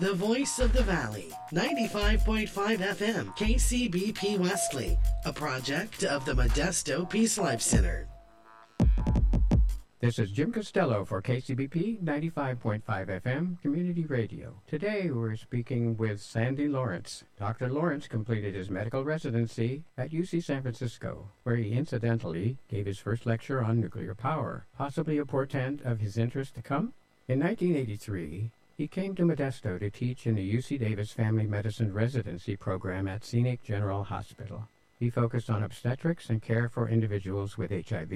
The voice of the valley, 95.5 FM, KCBP Wesley, a project of the Modesto Peace Life Center. This is Jim Costello for KCBP 95.5 FM Community Radio. Today we're speaking with Sandy Lawrence. Dr. Lawrence completed his medical residency at UC San Francisco, where he incidentally gave his first lecture on nuclear power, possibly a portent of his interest to come. In 1983, he came to Modesto to teach in the UC Davis Family Medicine Residency Program at Scenic General Hospital. He focused on obstetrics and care for individuals with HIV.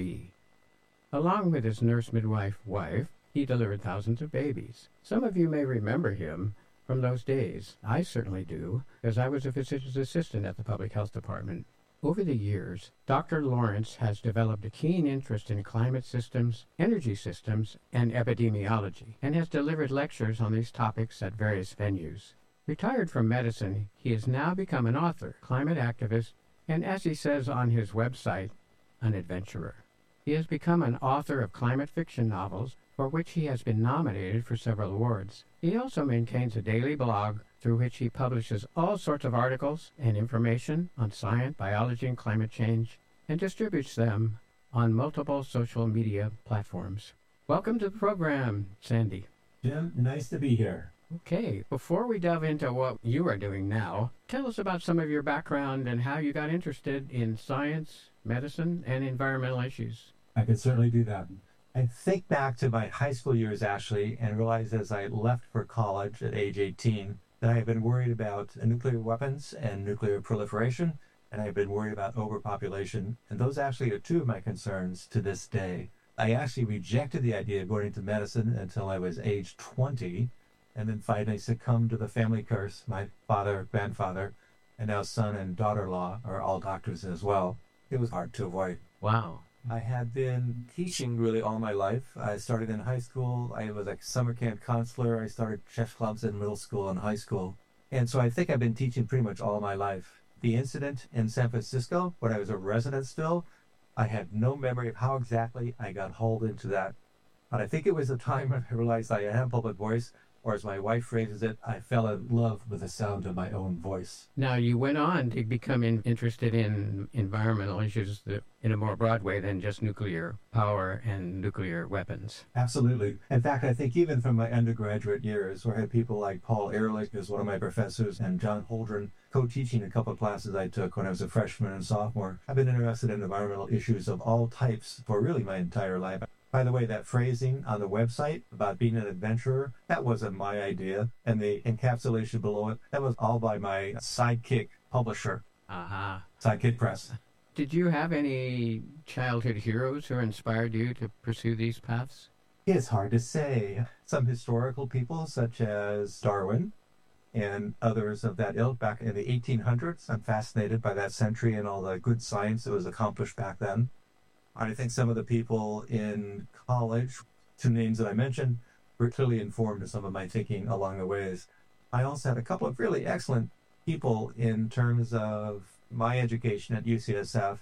Along with his nurse midwife wife, he delivered thousands of babies. Some of you may remember him from those days. I certainly do, as I was a physician's assistant at the Public Health Department. Over the years, Dr. Lawrence has developed a keen interest in climate systems, energy systems, and epidemiology, and has delivered lectures on these topics at various venues. Retired from medicine, he has now become an author, climate activist, and as he says on his website, an adventurer. He has become an author of climate fiction novels, for which he has been nominated for several awards. He also maintains a daily blog through which he publishes all sorts of articles and information on science, biology, and climate change, and distributes them on multiple social media platforms. Welcome to the program, Sandy. Jim, nice to be here. Okay, before we delve into what you are doing now, tell us about some of your background and how you got interested in science, medicine, and environmental issues. I could certainly do that. I think back to my high school years, actually, and realized as I left for college at age 18 that I had been worried about nuclear weapons and nuclear proliferation, and I had been worried about overpopulation, and those actually are two of my concerns to this day. I actually rejected the idea of going into medicine until I was age 20, and then finally succumbed to the family curse. My father, grandfather, and now son and daughter-in-law are all doctors as well. It was hard to avoid. Wow. I had been teaching really all my life. I started in high school. I was a summer camp counselor. I started chess clubs in middle school and high school. And so I think I've been teaching pretty much all my life. The incident in San Francisco, when I was a resident still, I had no memory of how exactly I got hauled into that. But I think it was the time when I realized I had a public voice, or as my wife phrases it, I fell in love with the sound of my own voice. Now, you went on to become interested in environmental issues in a more broad way than just nuclear power and nuclear weapons. Absolutely. In fact, I think even from my undergraduate years, where I had people like Paul Ehrlich as one of my professors and John Holdren co-teaching a couple of classes I took when I was a freshman and sophomore, I've been interested in environmental issues of all types for really my entire life. By the way, that phrasing on the website about being an adventurer, that wasn't my idea. And the encapsulation below it, that was all by my Sidekick publisher. Sidekick Press. Did you have any childhood heroes who inspired you to pursue these paths? It's hard to say. Some historical people, such as Darwin and others of that ilk back in the 1800s. I'm fascinated by that century and all the good science that was accomplished back then. I think some of the people in college, two names that I mentioned, were clearly informed of some of my thinking along the ways. I also had a couple of really excellent people in terms of my education at UCSF.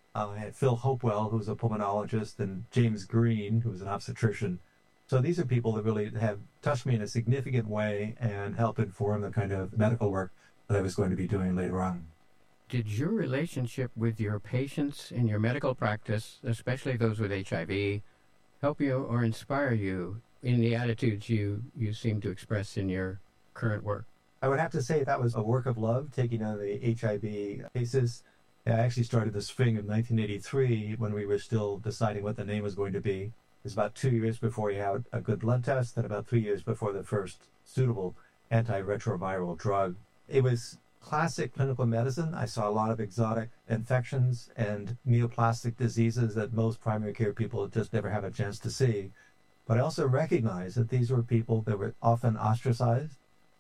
I had Phil Hopewell, who was a pulmonologist, and James Green, who was an obstetrician. So these are people that really have touched me in a significant way and helped inform the kind of medical work that I was going to be doing later on. Did your relationship with your patients in your medical practice, especially those with HIV, help you or inspire you in the attitudes you seem to express in your current work? I would have to say that was a work of love, taking on the HIV cases. I actually started the spring of 1983 when we were still deciding what the name was going to be. It was about 2 years before we had a good blood test and about 3 years before the first suitable antiretroviral drug. It was classic clinical medicine. I saw a lot of exotic infections and neoplastic diseases that most primary care people just never have a chance to see. But I also recognized that these were people that were often ostracized,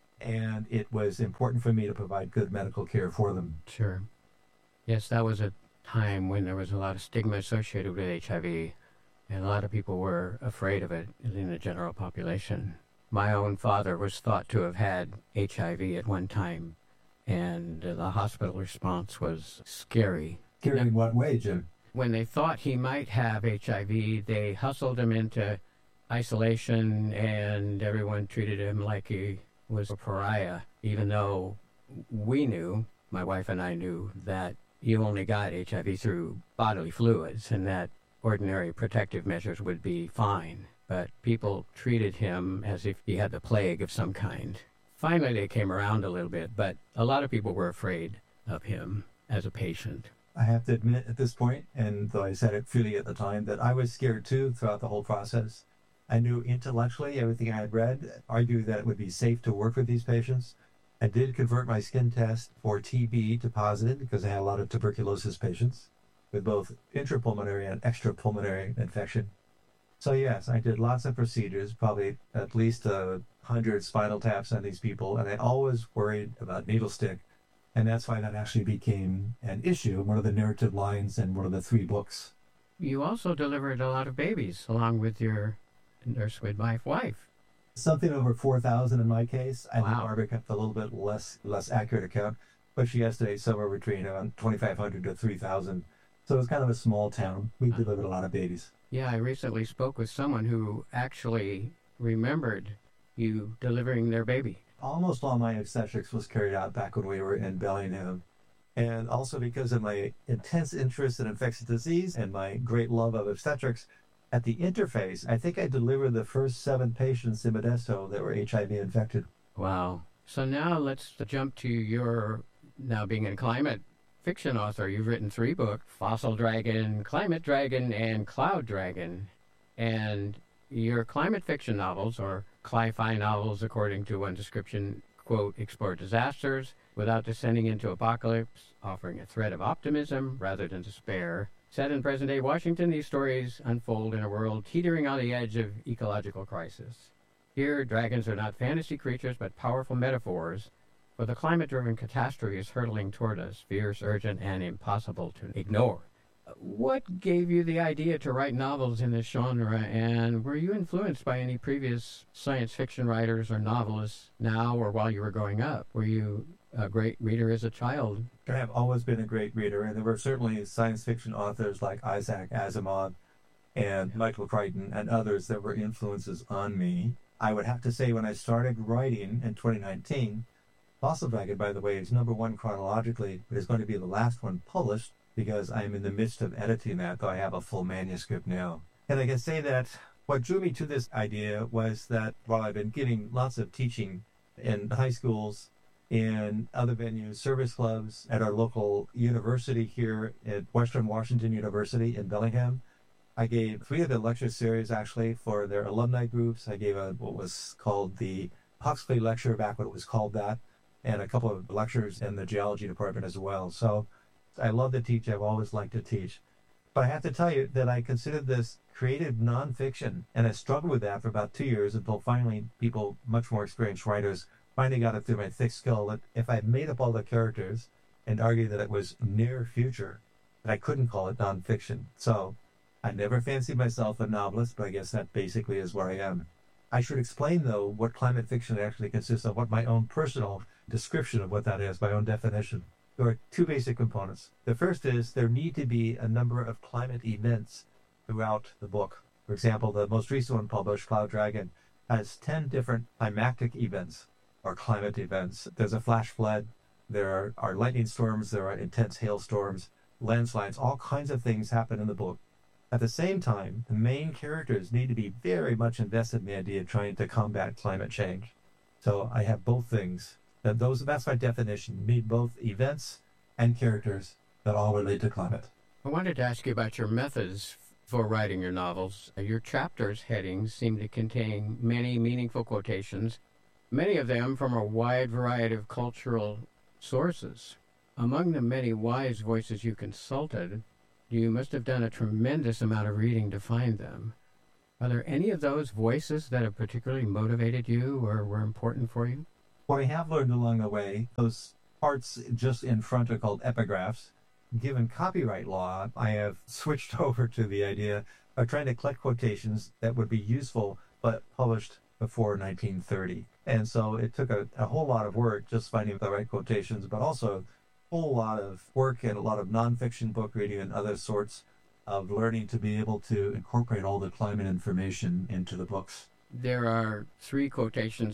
and it was important for me to provide good medical care for them. Sure. Yes, that was a time when there was a lot of stigma associated with HIV, and a lot of people were afraid of it in the general population. My own father was thought to have had HIV at one time, and the hospital response was scary. Scary in what way, Jim? When they thought he might have HIV, they hustled him into isolation, and everyone treated him like he was a pariah, even though we knew, my wife and I knew, that you only got HIV through bodily fluids and that ordinary protective measures would be fine. But people treated him as if he had the plague of some kind. Finally, they came around a little bit, but a lot of people were afraid of him as a patient. I have to admit at this point, and though I said it freely at the time, that I was scared too throughout the whole process. I knew intellectually everything I had read argued that it would be safe to work with these patients. I did convert my skin test for TB to positive because I had a lot of tuberculosis patients with both intrapulmonary and extrapulmonary infection. So yes, I did lots of procedures, probably at least 100 spinal taps on these people, and I always worried about needle stick. And that's why that actually became an issue, one of the narrative lines in one of the 3 books. You also delivered a lot of babies along with your nurse midwife wife. Something over 4,000 in my case. I think Wow. Barbara kept a little bit less accurate account, but she estimates somewhere between 2,500 to 3,000. So it was kind of a small town. We delivered a lot of babies. Yeah, I recently spoke with someone who actually remembered you delivering their baby. Almost all my obstetrics was carried out back when we were in Bellingham. And also because of my intense interest in infectious disease and my great love of obstetrics, at the interface, I think I delivered the first 7 patients in Modesto that were HIV infected. Wow. So now let's jump to your, now being a climate fiction author, you've written 3 books, Fossil Dragon, Climate Dragon, and Cloud Dragon. And your climate fiction novels, or cli-fi novels according to one description, quote, explore disasters without descending into apocalypse, offering a thread of optimism rather than despair. Set in present-day Washington, these stories unfold in a world teetering on the edge of ecological crisis. Here, dragons are not fantasy creatures, but powerful metaphors, for the climate-driven catastrophe is hurtling toward us, fierce, urgent, and impossible to ignore. What gave you the idea to write novels in this genre, and were you influenced by any previous science fiction writers or novelists now or while you were growing up? Were you a great reader as a child? I have always been a great reader, and there were certainly science fiction authors like Isaac Asimov and Michael Crichton and others that were influences on me. I would have to say when I started writing in 2019, Fossil Dragon, by the way, is number 1 chronologically, but is going to be the last one published because I'm in the midst of editing that, though I have a full manuscript now. And I can say that what drew me to this idea was that while I've been getting lots of teaching in high schools, in other venues, service clubs, at our local university here at Western Washington University in Bellingham, I gave 3 of the lecture series actually for their alumni groups. I gave what was called the Huxley Lecture back when it was called that, and a couple of lectures in the geology department as well. So I love to teach. I've always liked to teach. But I have to tell you that I consider this creative nonfiction, and I struggled with that for about 2 years until finally people, much more experienced writers, finally got it through my thick skull that if I made up all the characters and argued that it was near future, that I couldn't call it nonfiction. So I never fancied myself a novelist, but I guess that basically is where I am. I should explain, though, what climate fiction actually consists of, what my own personal description of what that is, my own definition. There are 2 basic components. The first is there need to be a number of climate events throughout the book. For example, the most recent one published, Cloud Dragon, has 10 different climactic events or climate events. There's a flash flood, there are lightning storms, there are intense hailstorms, landslides, all kinds of things happen in the book. At the same time, the main characters need to be very much invested in the idea of trying to combat climate change. So I have both things. That's my definition. You need both events and characters that all relate to climate. I wanted to ask you about your methods for writing your novels. Your chapters' headings seem to contain many meaningful quotations, many of them from a wide variety of cultural sources. Among the many wise voices you consulted, you must have done a tremendous amount of reading to find them. Are there any of those voices that have particularly motivated you or were important for you? What I have learned along the way, those parts just in front are called epigraphs. Given copyright law, I have switched over to the idea of trying to collect quotations that would be useful but published before 1930. And so it took a whole lot of work just finding the right quotations, but also a whole lot of work and a lot of nonfiction book reading and other sorts of learning to be able to incorporate all the climate information into the books. There are 3 quotations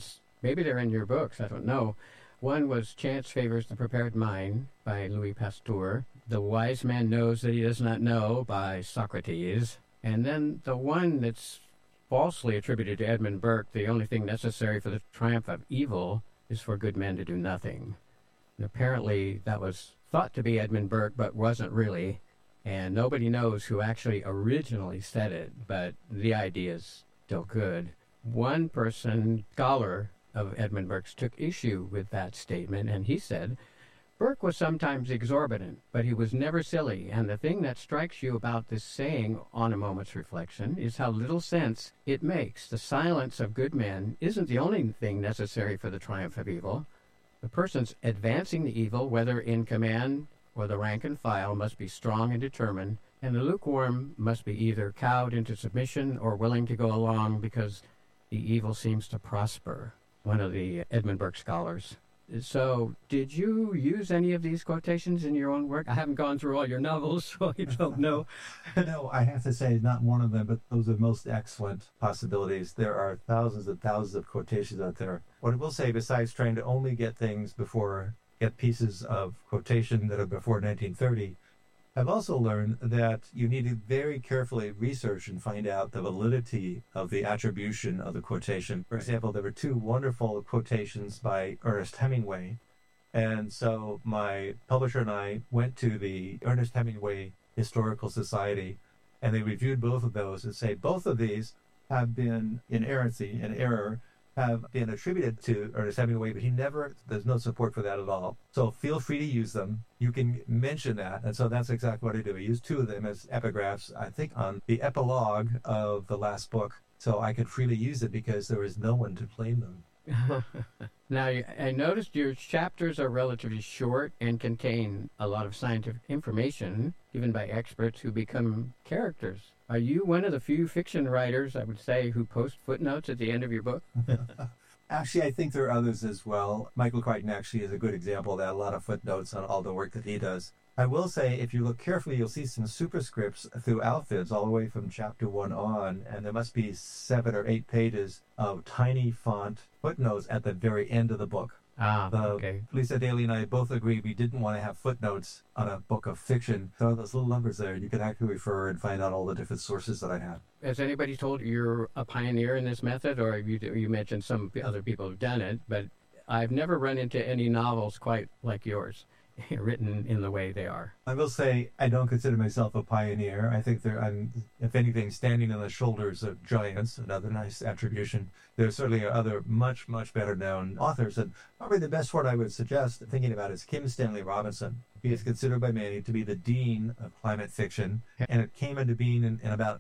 maybe they're in your books, I don't know. One was Chance Favors the Prepared Mind by Louis Pasteur. The Wise Man Knows That He Does Not Know by Socrates. And then the one that's falsely attributed to Edmund Burke, The Only Thing Necessary for the Triumph of Evil is for Good Men to Do Nothing. And apparently that was thought to be Edmund Burke, but wasn't really. And nobody knows who actually originally said it, but the idea is still good. One person, scholar of Edmund Burke's, took issue with that statement, and he said, Burke was sometimes exorbitant, but he was never silly, and the thing that strikes you about this saying on a moment's reflection is how little sense it makes. The silence of good men isn't the only thing necessary for the triumph of evil. The persons advancing the evil, whether in command or the rank and file, must be strong and determined, and the lukewarm must be either cowed into submission or willing to go along because the evil seems to prosper. One of the Edmund Burke scholars. So, did you use any of these quotations in your own work? I haven't gone through all your novels, so I don't know. No, I have to say not one of them, but those are most excellent possibilities. There are thousands and thousands of quotations out there. What I will say, besides trying to only get pieces of quotation that are before 1930, I've also learned that you need to very carefully research and find out the validity of the attribution of the quotation. For example, there were two wonderful quotations by Ernest Hemingway. And so my publisher and I went to the Ernest Hemingway Historical Society, and they reviewed both of those and say both of these have been in error, have been attributed to Ernest Hemingway, but there's no support for that at all. So feel free to use them. You can mention that. And so that's exactly what I do. I use two of them as epigraphs, I think, on the epilogue of the last book. So I could freely use it because there was no one to claim them. Now, I noticed your chapters are relatively short and contain a lot of scientific information given by experts who become characters. Are you one of the few fiction writers, I would say, who post footnotes at the end of your book? Actually, I think there are others as well. Michael Crichton actually is a good example of that, a lot of footnotes on all the work that he does. I will say, if you look carefully, you'll see some superscripts throughout this, all the way from chapter 1 on, and there must be 7 or 8 pages of tiny font footnotes at the very end of the book. Okay. Lisa Daly and I both agreed we didn't want to have footnotes on a book of fiction. So those little numbers there, you can actually refer and find out all the different sources that I have. Has anybody told you you're a pioneer in this method, or you mentioned some other people have done it, but I've never run into any novels quite like yours, written in the way they are. I will say I don't consider myself a pioneer. I think I'm, if anything, standing on the shoulders of giants, another nice attribution. There certainly are other much, much better known authors. And probably the best one I would suggest thinking about is Kim Stanley Robinson. He is considered by many to be the dean of climate fiction. And it came into being in about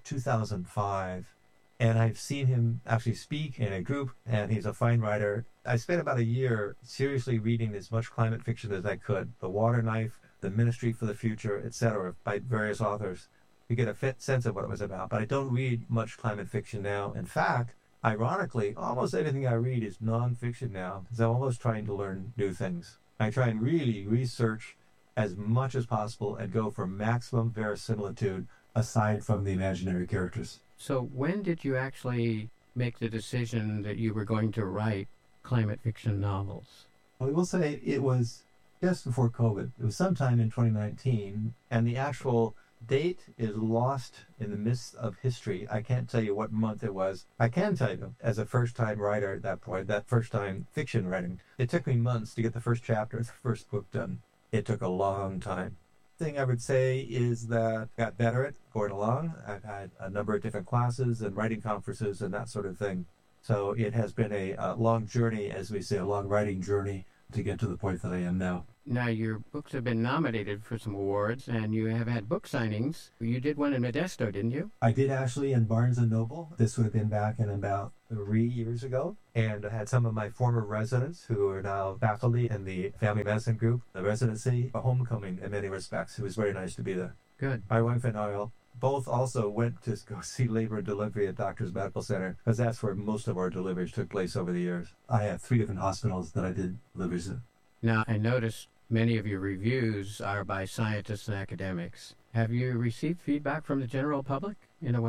2005. And I've seen him actually speak in a group, and he's a fine writer. I spent about a year seriously reading as much climate fiction as I could. The Water Knife, The Ministry for the Future, etc., by various authors, to get a sense of what it was about. But I don't read much climate fiction now. In fact, ironically, almost anything I read is nonfiction now, because I'm almost trying to learn new things. I try and really research as much as possible and go for maximum verisimilitude aside from the imaginary characters. So when did you actually make the decision that you were going to write climate fiction novels? Well, I will say it was just before COVID. It was sometime in 2019, and the actual date is lost in the mist of history. I can't tell you what month it was. I can tell you, as a first-time writer at that point, that first-time fiction writing, it took me months to get the first chapter of the first book done. It took a long time. Thing I would say is that I got better at going along. I've had a number of different classes and writing conferences and that sort of thing. So it has been a long journey, as we say, a long writing journey to get to the point that I am now. Now, your books have been nominated for some awards, and you have had book signings. You did one in Modesto, didn't you? I did actually in Barnes & Noble. This would have been back in about 3 years ago. And I had some of my former residents who are now faculty in the family medicine group, the residency, a homecoming in many respects. It was very nice to be there. Good. My wife and I both also went to go see labor and delivery at Doctors Medical Center, because that's where most of our deliveries took place over the years. I have 3 different hospitals that I did deliveries in. Now, I noticed many of your reviews are by scientists and academics. Have you received feedback from the general public, in a way?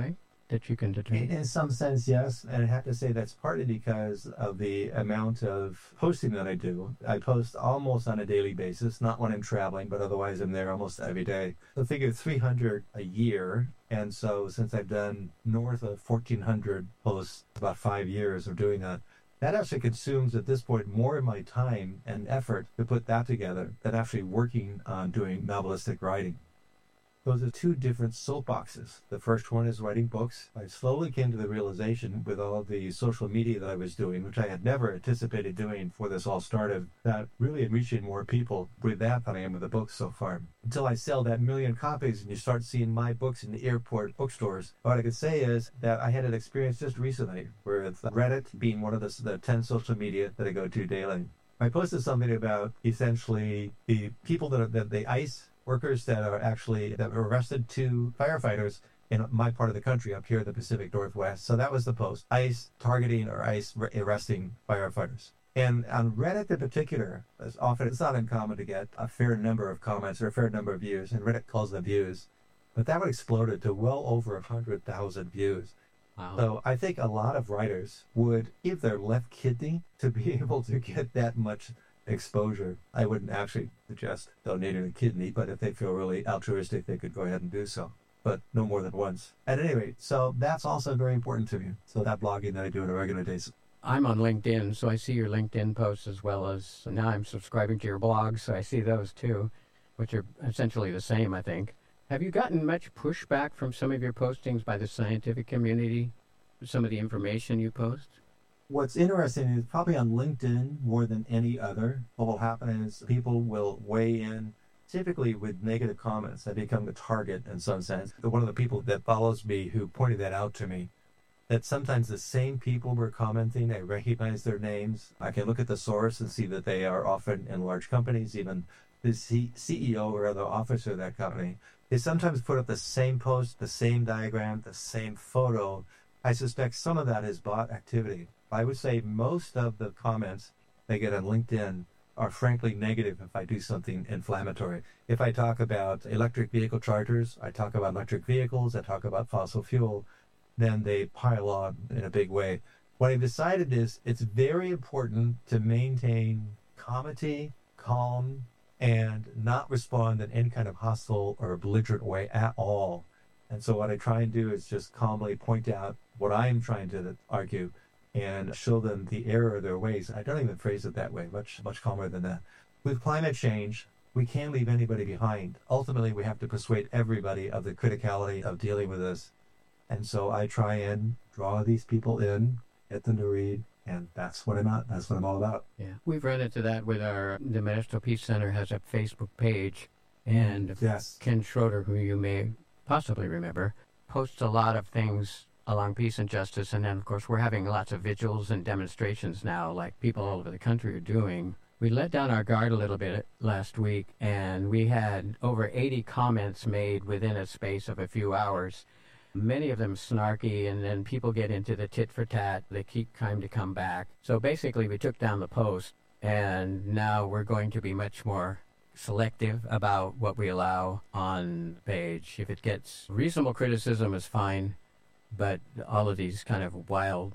that you can determine? In some sense, yes. And I have to say that's partly because of the amount of posting that I do. I post almost on a daily basis, not when I'm traveling, but otherwise I'm there almost every day. I figure 300 a year. And so since I've done north of 1,400 posts, about 5 years of doing that, that actually consumes at this point more of my time and effort to put that together than actually working on doing novelistic writing. Those are two different soapboxes. The first one is writing books. I slowly came to the realization with all of the social media that I was doing, which I had never anticipated doing before this all started, that really I'm reaching more people with that than I am with the books so far. Until I sell that 1 million copies and you start seeing my books in the airport bookstores, what I could say is that I had an experience just recently with Reddit being one of the 10 social media that I go to daily. I posted something about essentially the people that the ICE workers that were arrested, 2 firefighters in my part of the country up here in the Pacific Northwest. So that was the post. ICE targeting or ICE arresting firefighters. And on Reddit in particular, it's not uncommon to get a fair number of comments or a fair number of views, and Reddit calls them views. But that one exploded to well over 100,000 views. Wow. So I think a lot of writers would give their left kidney to be able to get that much exposure. I wouldn't actually suggest donating a kidney, but if they feel really altruistic, they could go ahead and do so. But no more than once. At any rate, so that's also very important to me. So that blogging that I do on a regular basis. I'm on LinkedIn, so I see your LinkedIn posts as well as now I'm subscribing to your blog, so I see those too, which are essentially the same, I think. Have you gotten much pushback from some of your postings by the scientific community, some of the information you post? What's interesting is probably on LinkedIn more than any other, what will happen is people will weigh in typically with negative comments that become the target in some sense. One of the people that follows me who pointed that out to me, that sometimes the same people were commenting, I recognize their names. I can look at the source and see that they are often in large companies, even the CEO or other officer of that company. They sometimes put up the same post, the same diagram, the same photo. I suspect some of that is bot activity. I would say most of the comments they get on LinkedIn are frankly negative if I do something inflammatory. If I talk about electric vehicle chargers, I talk about electric vehicles, I talk about fossil fuel, then they pile on in a big way. What I've decided is it's very important to maintain comity, calm, and not respond in any kind of hostile or belligerent way at all. And so what I try and do is just calmly point out what I'm trying to argue and show them the error of their ways. I don't even phrase it that way, much calmer than that. With climate change, we can't leave anybody behind. Ultimately, we have to persuade everybody of the criticality of dealing with this. And so I try and draw these people in, get them to read, and that's what I'm all about. Yeah, we've run into that with the Modesto Peace Center has a Facebook page, and yes. Ken Schroeder, who you may possibly remember, posts a lot of things along peace and justice, and then of course we're having lots of vigils and demonstrations now, like people all over the country are doing. We let down our guard a little bit last week, and we had over 80 comments made within a space of a few hours. Many of them snarky, and then people get into the tit for tat. They keep trying to come back. So basically we took down the post, and now we're going to be much more selective about what we allow on the page. If it gets reasonable criticism is fine, but all of these kind of wild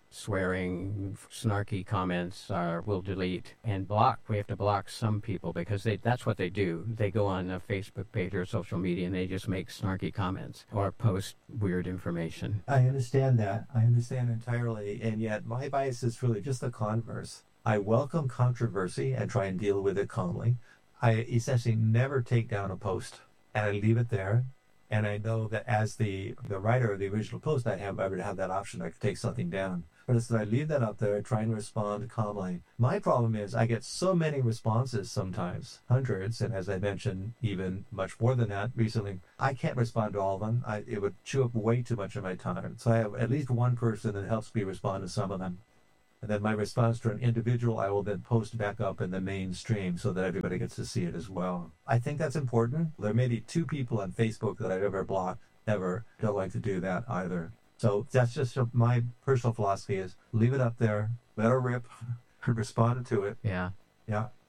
swearing, snarky comments we'll delete and block. We have to block some people because that's what they do. They go on a Facebook page or social media and they just make snarky comments or post weird information. I understand that. I understand entirely. And yet my bias is really just the converse. I welcome controversy and try and deal with it calmly. I essentially never take down a post and I leave it there. And I know that as the writer of the original post, I would have that option. I could take something down. But as I leave that up there, try and respond calmly. My problem is I get so many responses sometimes, hundreds, and as I mentioned, even much more than that recently. I can't respond to all of them. It would chew up way too much of my time. So I have at least one person that helps me respond to some of them. And then my response to an individual, I will then post back up in the mainstream so that everybody gets to see it as well. I think that's important. There may be 2 people on Facebook that I've ever blocked, ever. Don't like to do that either. So that's just my personal philosophy is leave it up there, let her rip, respond to it. Yeah. Yeah.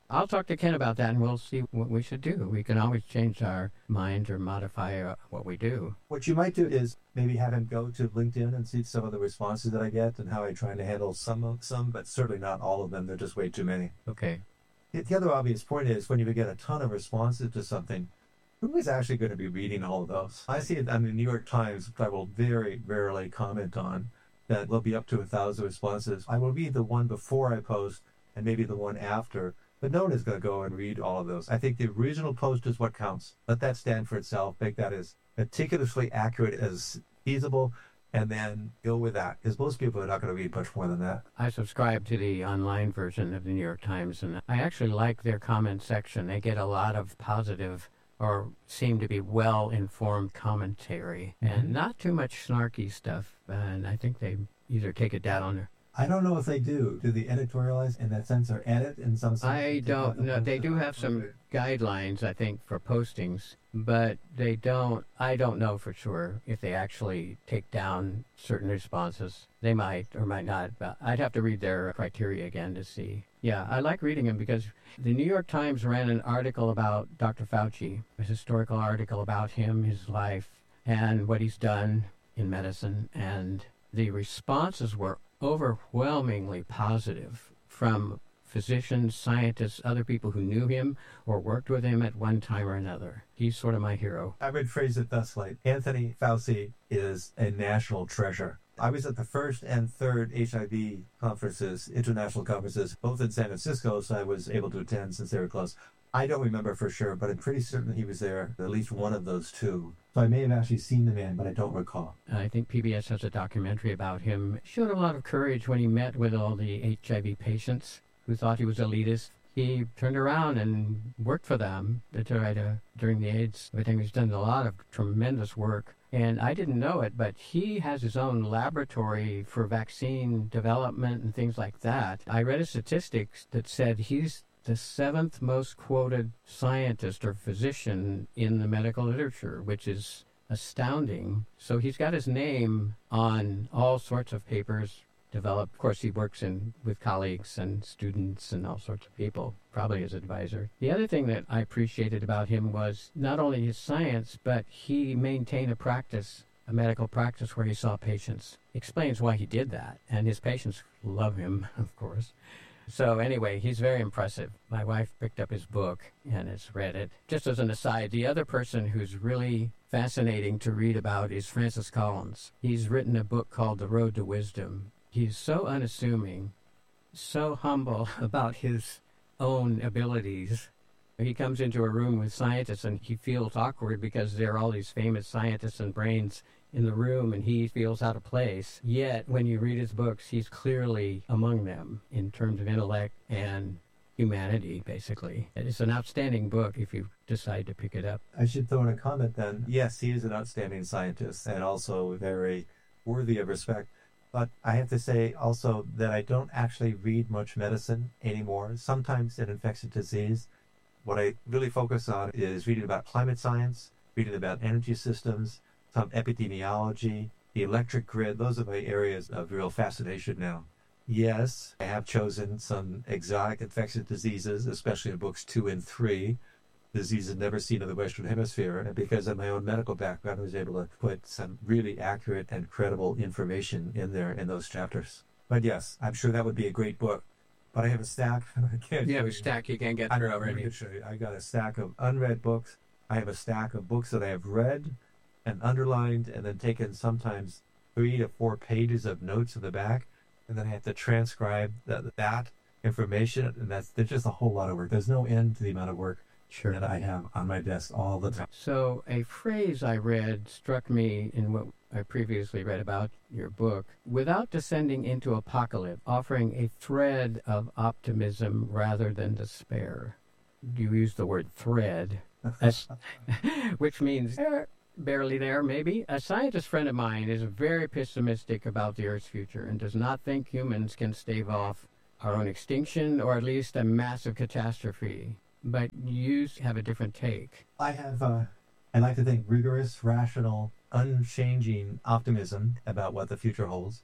I'll talk to Ken about that, and we'll see what we should do. We can always change our mind or modify what we do. What you might do is maybe have him go to LinkedIn and see some of the responses that I get and how I try to handle some, but certainly not all of them. They're just way too many. Okay. The other obvious point is when you get a ton of responses to something, who is actually going to be reading all of those? I see it on the New York Times, which I will very rarely comment on, that will be up to 1,000 responses. I will read the one before I post and maybe the one after, but no one is going to go and read all of those. I think the original post is what counts. Let that stand for itself. Make that as meticulously accurate as feasible, and then go with that. Because most people are not going to read much more than that. I subscribe to the online version of the New York Times, and I actually like their comment section. They get a lot of positive or seem to be well-informed commentary and not too much snarky stuff. And I think they either take it down or... I don't know if they do. Do they editorialize in that sense or edit in some sense? I don't know. They do have some guidelines, I think, for postings, but they don't. I don't know for sure if they actually take down certain responses. They might or might not, but I'd have to read their criteria again to see. Yeah, I like reading them because the New York Times ran an article about Dr. Fauci, a historical article about him, his life, and what he's done in medicine, and the responses were overwhelmingly positive from physicians, scientists, other people who knew him or worked with him at one time or another. He's sort of my hero. I would phrase it thus like, Anthony Fauci is a national treasure. I was at the first and third HIV conferences, international conferences, both in San Francisco, so I was able to attend since they were close. I don't remember for sure, but I'm pretty certain he was there, at least one of those two. So I may have actually seen the man, but I don't recall. I think PBS has a documentary about him. He showed a lot of courage when he met with all the HIV patients who thought he was elitist. He turned around and worked for them to try to, during the AIDS. I think he's done a lot of tremendous work. And I didn't know it, but he has his own laboratory for vaccine development and things like that. I read a statistics that said he's the 7th most quoted scientist or physician in the medical literature, which is astounding. So he's got his name on all sorts of papers developed. Of course, he works with colleagues and students and all sorts of people, probably as advisor. The other thing that I appreciated about him was not only his science, but he maintained a medical practice where he saw patients. Explains why he did that, and his patients love him, of course. So anyway, he's very impressive. My wife picked up his book and has read it. Just as an aside, the other person who's really fascinating to read about is Francis Collins. He's written a book called The Road to Wisdom. He's so unassuming, so humble about his own abilities. He comes into a room with scientists and he feels awkward because there are all these famous scientists and brains in the room and he feels out of place. Yet, when you read his books, he's clearly among them in terms of intellect and humanity, basically. It's an outstanding book if you decide to pick it up. I should throw in a comment then. Yes, he is an outstanding scientist and also very worthy of respect. But I have to say also that I don't actually read much medicine anymore. Sometimes in infectious disease, what I really focus on is reading about climate science, reading about energy systems, some epidemiology, the electric grid. Those are my areas of real fascination now. Yes, I have chosen some exotic infectious diseases, especially in books 2 and 3, diseases never seen in the Western Hemisphere. And because of my own medical background, I was able to put some really accurate and credible information in there in those chapters. But yes, I'm sure that would be a great book. But I have a stack. You have a stack you can't get through already. I can show you. I got a stack of unread books. I have a stack of books that I have read and underlined and then taken sometimes 3 to 4 pages of notes in the back. And then I have to transcribe that information. And there's just a whole lot of work. There's no end to the amount of work that I have on my desk all the time. So a phrase I read struck me in what I previously read about your book. Without descending into apocalypse, offering a thread of optimism rather than despair. You use the word thread, which means barely there, maybe. A scientist friend of mine is very pessimistic about the Earth's future and does not think humans can stave off our own extinction or at least a massive catastrophe. But you have a different take. I have, I like to think, rigorous, rational, unchanging optimism about what the future holds.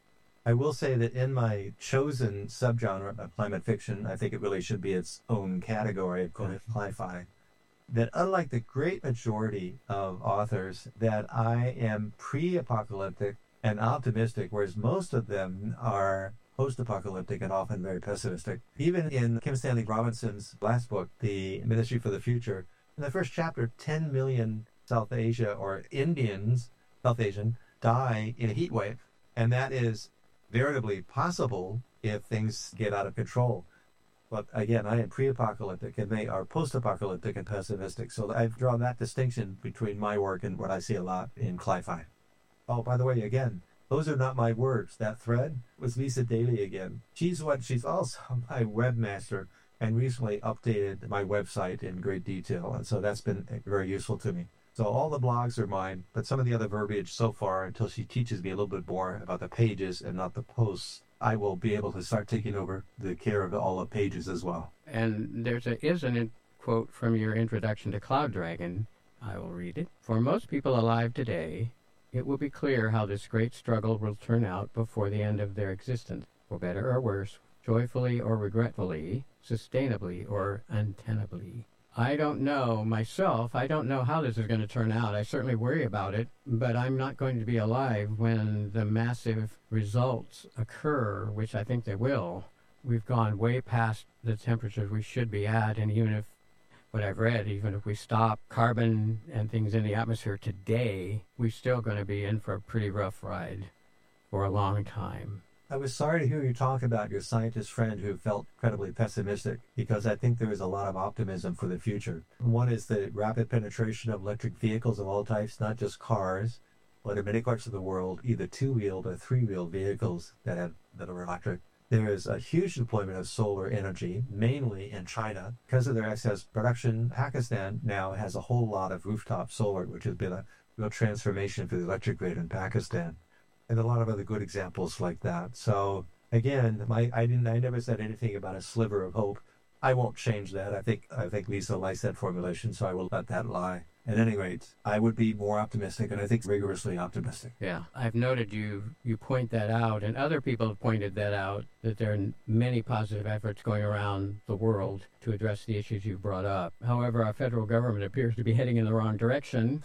I will say that in my chosen subgenre of climate fiction, I think it really should be its own category of cli-fi, that unlike the great majority of authors, that I am pre-apocalyptic and optimistic, whereas most of them are post-apocalyptic and often very pessimistic. Even in Kim Stanley Robinson's last book, The Ministry for the Future, in the first chapter, 10 million South Asia or Indians, South Asian, die in a heat wave. And that is veritably possible if things get out of control. But again, I am pre-apocalyptic and they are post-apocalyptic and pessimistic. So I've drawn that distinction between my work and what I see a lot in cli-fi. Oh, by the way, again, those are not my words. That thread was Lisa Daly again. She's also my webmaster and recently updated my website in great detail. And so that's been very useful to me. So all the blogs are mine, but some of the other verbiage so far, until she teaches me a little bit more about the pages and not the posts, I will be able to start taking over the care of all the pages as well. And there's a quote from your introduction to Cloud Dragon. I will read it. For most people alive today, it will be clear how this great struggle will turn out before the end of their existence, for better or worse, joyfully or regretfully, sustainably or untenably. I don't know myself. I don't know how this is going to turn out. I certainly worry about it, but I'm not going to be alive when the massive results occur, which I think they will. We've gone way past the temperatures we should be at, and even if, what I've read, even if we stop carbon and things in the atmosphere today, we're still going to be in for a pretty rough ride for a long time. I was sorry to hear you talk about your scientist friend who felt incredibly pessimistic, because I think there is a lot of optimism for the future. One is the rapid penetration of electric vehicles of all types, not just cars, but in many parts of the world, either two-wheeled or three-wheeled vehicles that are electric. There is a huge deployment of solar energy, mainly in China. Because of their excess production, Pakistan now has a whole lot of rooftop solar, which has been a real transformation for the electric grid in Pakistan. And a lot of other good examples like that. So again, I never said anything about a sliver of hope. I won't change that. I think Lisa likes that formulation, so I will let that lie. At any rate, I would be more optimistic, and I think rigorously optimistic. Yeah, I've noted you point that out, and other people have pointed that out, that there are many positive efforts going around the world to address the issues you brought up. However, our federal government appears to be heading in the wrong direction,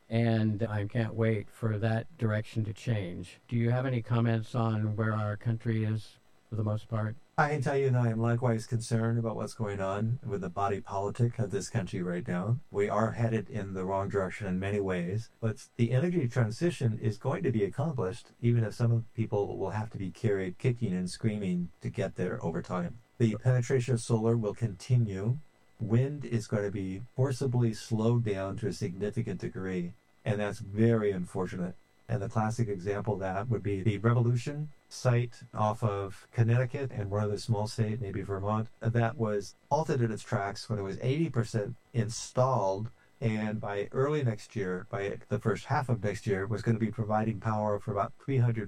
and I can't wait for that direction to change. Do you have any comments on where our country is for the most part? I can tell you that I am likewise concerned about what's going on with the body politic of this country right now. We are headed in the wrong direction in many ways, but the energy transition is going to be accomplished, even if some people will have to be carried kicking and screaming to get there over time. The penetration of solar will continue. Wind is going to be forcibly slowed down to a significant degree, and that's very unfortunate. And the classic example of that would be the Revolution site off of Connecticut and one other small state, maybe Vermont, that was halted in its tracks when it was 80% installed, and by early next year, by the first half of next year, was going to be providing power for about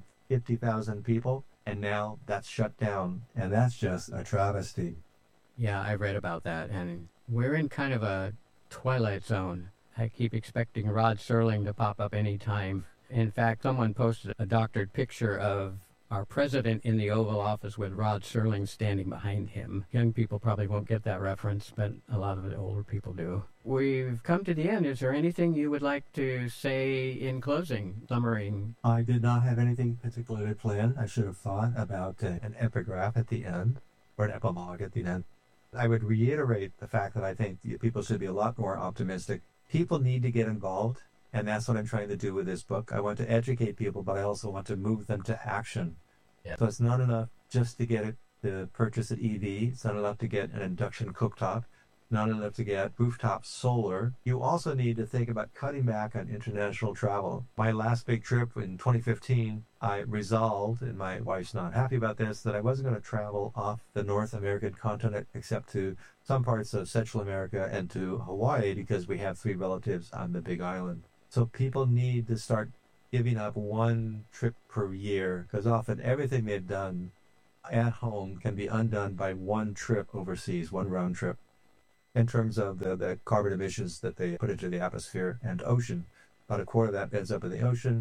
350,000 people, and now that's shut down, and that's just a travesty. Yeah, I read about that, and we're in kind of a twilight zone. I keep expecting Rod Serling to pop up any time. In fact, someone posted a doctored picture of our president in the Oval Office with Rod Serling standing behind him. Young people probably won't get that reference, but a lot of the older people do. We've come to the end. Is there anything you would like to say in closing, summary? I did not have anything particularly planned. I should have thought about an epigraph at the end, or an epilogue at the end. I would reiterate the fact that I think people should be a lot more optimistic. People need to get involved. And that's what I'm trying to do with this book. I want to educate people, but I also want to move them to action. Yeah. So it's not enough just to get it to purchase an EV. It's not enough to get an induction cooktop. Not enough to get rooftop solar. You also need to think about cutting back on international travel. My last big trip in 2015, I resolved, and my wife's not happy about this, that I wasn't going to travel off the North American continent except to some parts of Central America and to Hawaii, because we have 3 relatives on the Big Island. So people need to start giving up one trip per year, because often everything they've done at home can be undone by one trip overseas, one round trip. In terms of the carbon emissions that they put into the atmosphere and ocean, about a quarter of that ends up in the ocean.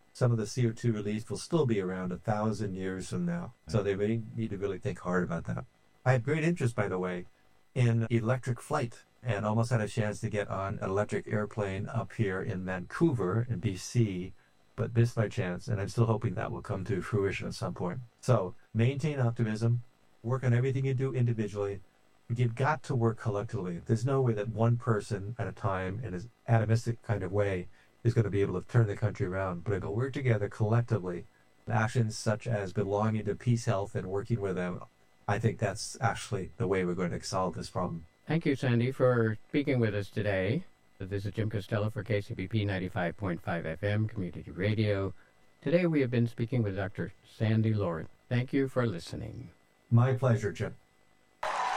some of the CO2 release will still be around 1,000 years from now. So they may need to really think hard about that. I have great interest, by the way, in electric flight, and almost had a chance to get on an electric airplane up here in Vancouver in BC, but missed my chance, and I'm still hoping that will come to fruition at some point. So maintain optimism, work on everything you do individually. You've got to work collectively. There's no way that one person at a time in an atomistic kind of way is going to be able to turn the country around. But if we work together collectively, actions such as belonging to Peace Health and working with them, I think that's actually the way we're going to solve this problem. Thank you, Sandy, for speaking with us today. This is Jim Costello for KCBP 95.5 FM Community Radio. Today we have been speaking with Dr. Sandy Lawrence. Thank you for listening. My pleasure, Jim.